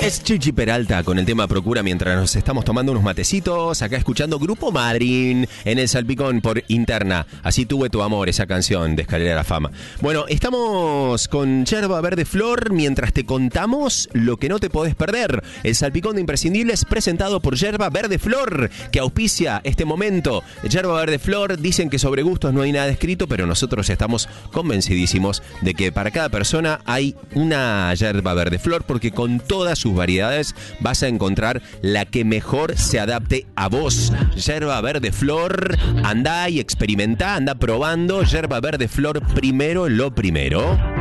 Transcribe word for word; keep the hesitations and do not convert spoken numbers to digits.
Es Chichi Peralta con el tema Procura mientras nos estamos tomando unos matecitos, acá escuchando Grupo Madryn en el Salpicón por Interna. Así tuve tu amor, esa canción de Escalera a la Fama. Bueno, estamos con Yerba Verde Flor mientras te contamos lo que no te podés perder. El Salpicón de Imprescindibles presentado por Yerba Verde Flor, que auspicia este momento. Yerba Verde Flor, dicen que sobre gustos no hay nada escrito, pero nosotros estamos convencidísimos de que para cada persona hay una Yerba Verde Flor, porque con todas sus variedades vas a encontrar la que mejor se adapte a vos. Yerba Verde Flor, andá y experimentá, andá probando. Yerba Verde Flor, primero lo primero.